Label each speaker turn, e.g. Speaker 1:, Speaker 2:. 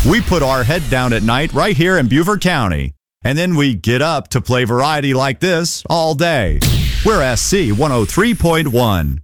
Speaker 1: We put our head down at night right here in Beaufort County. And then we get up to play variety like this all day. We're SC 103.1.